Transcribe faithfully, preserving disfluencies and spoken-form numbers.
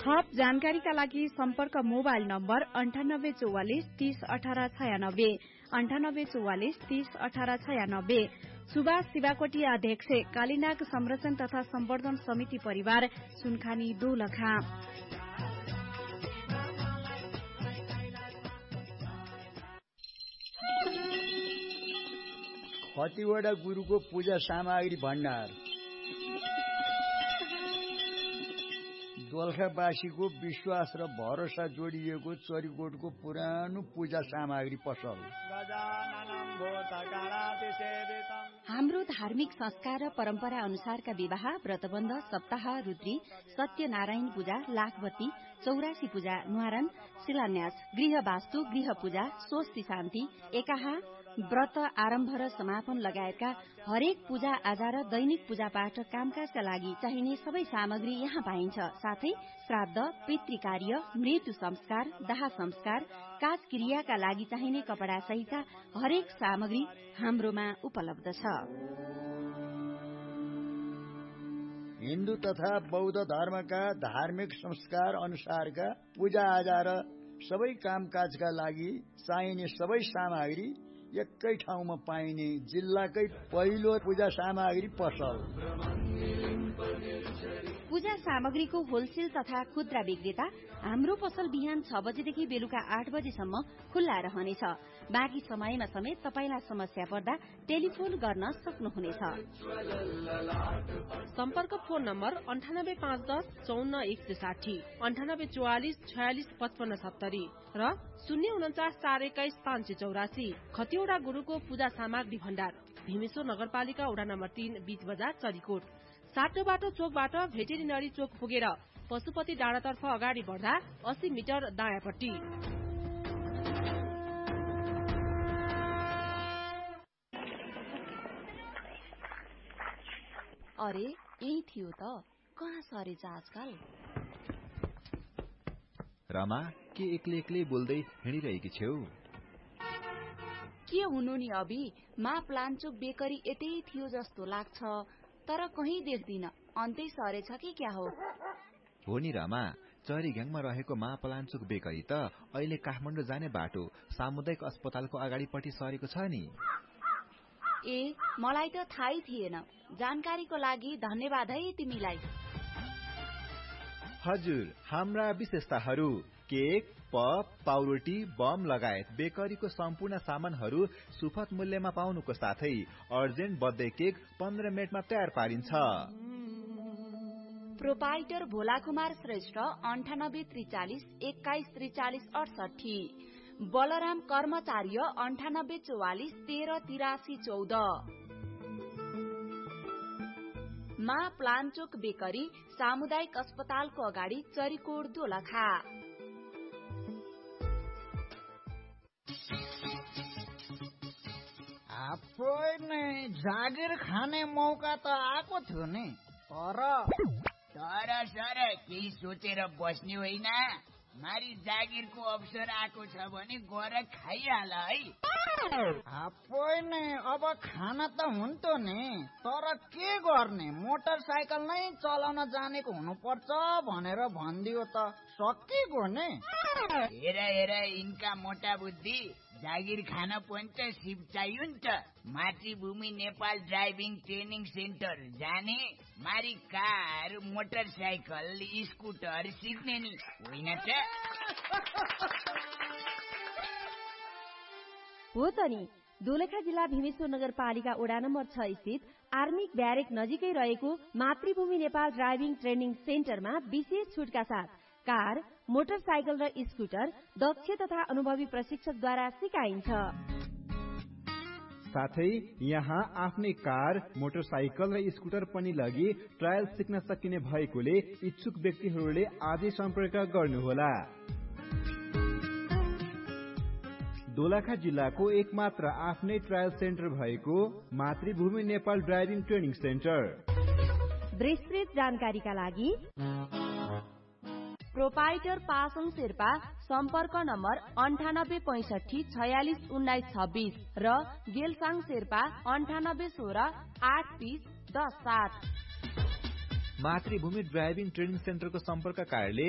थप जानकारीका लागि सम्पर्क मोबाइल नम्बर अन्ठानब्बे चौवालिस तीस अठार छयानब्बे अन्ठानब्बे चौवालिस तीस अठार छयानब्बे। सुभाष शिवाकोटी अध्यक्ष कालीनाग संरक्षण तथा सम्वर्धन समिति परिवार सुनखानी दोलखा। खतिवडा गुरुको पूजा सामग्री भण्डार। दोलखावासीको विश्वास र भरोसा जोडिएको चरीकोटको पुरानो पूजा सामग्री पसल। हाम्रो धार्मिक संस्कार र परम्परा अनुसारका विवाह, व्रतबन्ध, सप्ताह, रुद्री, सत्यनारायण पूजा, लाखबत्ती, चौरासी पूजा, न्वारन, शिलान्यास, गृह वास्तु, गृह पूजा, स्वस्ति शान्ति, एकाहा, व्रत आरम्भ र समापन लगायतका हरेक पूजा आजा र दैनिक पूजापाठ कामकाजका लागि चाहिने सबै सामग्री यहाँ पाइन्छ। साथै श्राद्ध, पितृकार्य, मृत्यु संस्कार, दाह संस्कार, काज क्रियाका लागि चाहिने कपडा सहितका हरेक सामग्री हाम्रोमा उपलब्ध छ। हिन्दू तथा बौद्ध धर्मका धार्मिक संस्कार अनुसारका पूजा आजा र सबै कामकाजका लागि चाहिने सबै सामग्री एकै ठाउँमा पाइने जिल्लाकै पहिलो पूजा सामग्री पसल। पूजा सामग्रीको होलसेल तथा खुद्रा विक्रेता हाम्रो पसल बिहान छ बजेदेखि बेलुका आठ बजेसम्म खुल्ला रहनेछ। बाँकी समयमा समेत तपाईलाई समस्या पर्दा टेलिफोन गर्न सक्नुहुनेछ। सम्पर्क फोन नम्बर अन्ठानब्बे पाँच दस चौन्न एक सय साठी अन्ठानब्बे चौवालिस छयालिस पचपन्न सत्तरी र शून्य उन्चास चार एक्काइस पाँच सय चौरासी। खतिवडा गुरुको पूजा सामग्री भण्डार, भीमेश्वर नगरपालिका वडा नम्बर तीन, बीच बजार, चरीकोट। साटो बाटो चोकबाट भेटेरिनरी चोक पुगेर पशुपति डाँडातर्फ अगाडि बढ्दा अस्सी मिटर दायाँपट्टि। अरे यही थियो त, कहाँ सरेछ आजकल? रमा, के एक्लै एक्लै बोल्दै हिँडिरहेकी छेउ? के हुनु नि अभि, मा प्लान्चोक बेकरी यतै थियो जस्तो लाग्छ, तर कहीँ देख्दिन। अन्तै सरेछ कि क्या हो? हो नि रमा, चरीघ्याङमा रहेको मा प्लान्चोक बेकरी त अहिले काठमाडौँ जाने बाटो सामुदायिक अस्पतालको अगाडिपट्टि सरेको छ नि। ए, मलाई त थाहै थिएन। जानकारीको लागि धन्यवाद है तिमीलाई। हजुर, हाम्रा विशेषताहरू केक, पप, पाउरोटी, बम लगायत बेकरीको सम्पूर्ण सामानहरू सुपथ मूल्यमा पाउनुको साथै अर्जेन्ट बर्थडे केक पन्ध्र मिनटमा तयार पारिन्छ। प्रोपाइटर भोला कुमार श्रेष्ठ अन्ठानब्बे त्रिचालिस एक्काइस त्रिचालिस अडसठी। बलराम कर्मचार्य अन्ठानब्बे चौवालिस तेह्र तिरासी चौध। मा प्लान्चोक बेकरी सामुदायिक अस्पतालको अगाडि, चरीकोट, दोलखा। जागिर खाने मौका त आएको थियो नि, तर तर सर केही सोचेर बस्ने होइन। मारी जागिरको अवसर आएको छ भने गएर खाइहाल है। नै अब खाना त हुन्थ्यो नि, तर के गर्ने, मोटरसाइकल नै चलाउन जानेको हुनुपर्छ भनेर भनिदियो त सकिगयो नि। हेर हेर यिनका मोटा बुद्धि, जागिर खान पनि त सिप चाहियो नि त। मातृभूमि नेपाल ड्राइभिङ ट्रेनिङ सेन्टर जाने, मारी कार, मोटरसाइकल, स्कुटर सिक्ने नि होइन त? हो त नि। दोलखा जिल्ला भीमेश्वर नगरपालिका वडा नम्बर छ स्थित आर्मिक ब्यारेक नजिकै रहेको मातृभूमि नेपाल ड्राइभिङ ट्रेनिङ सेन्टरमा विशेष छुटका साथ कार, मोटरसाइकल र स्कुटर दक्ष तथा अनुभवी प्रशिक्षकद्वारा सिकाइन्छ। साथै यहाँ आफ्नै कार, मोटरसाइकल र स्कुटर पनि लगी ट्रायल सिक्न सकिने भएकोले इच्छुक व्यक्तिहरूले आजै सम्पर्क गर्नुहोला। दोलखा जिल्लाको एकमात्र आफ्नै ट्रायल सेन्टर भएको मातृभूमि नेपाल ड्राइभिङ ट्रेनिङ सेन्टर। विस्तृत जानकारीका लागि प्रोपाइटर पासङ शेर्पा सम्पर्क नम्बर अन्ठानब्बे पैसठी छयालिस उन्नाइस छब्बीस र गेलसाङ शेर्पा अन्ठानब्बे सोह्र आठ तीस दस सात। मातृभूमि ड्राइभिङ ट्रेनिङ सेन्टरको सम्पर्क कार्यालय